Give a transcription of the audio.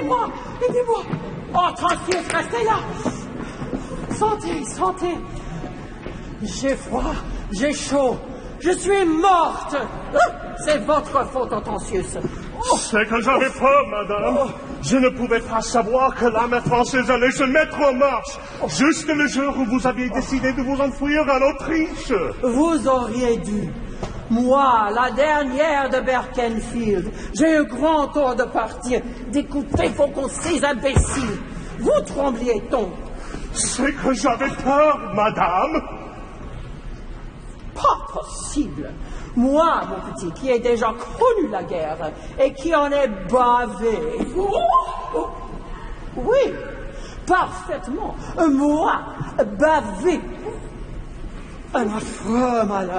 Aidez-moi, aidez-moi. Oh, tranquille, restez là. Sentez, sentez. J'ai froid, j'ai chaud, je suis morte. C'est votre faute, Hortensius. C'est que j'avais peur, madame. Je ne pouvais pas savoir que l'armée française allait se mettre en marche, juste le jour où vous aviez décidé de vous enfuir en Autriche. Vous auriez dû. Moi, la dernière de Berkenfield, j'ai eu grand tort de partir, d'écouter ces imbéciles. Vous trembliez donc. C'est que j'avais peur, madame. Pas possible. Moi, mon petit, qui ai déjà connu la guerre et qui en ai bavé. Oui, parfaitement. Moi, bavé. Un affreux malheur.